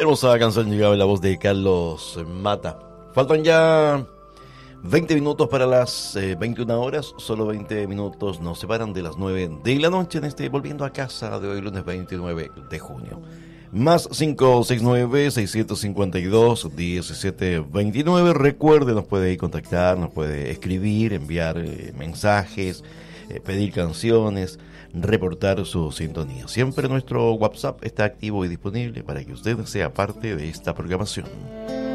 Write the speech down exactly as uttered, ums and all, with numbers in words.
Hermosa canción llegaba en la voz de Carlos Mata. Faltan ya veinte minutos para las eh, veintiuna horas. Solo veinte minutos nos separan de las nueve de la noche en este Volviendo a Casa de hoy, lunes veintinueve de junio. Más cinco seis nueve, seis cinco dos, uno siete dos nueve. Recuerde, nos puede contactar, nos puede escribir, enviar eh, mensajes, eh, pedir canciones, reportar su sintonía. Siempre nuestro WhatsApp está activo y disponible para que usted sea parte de esta programación.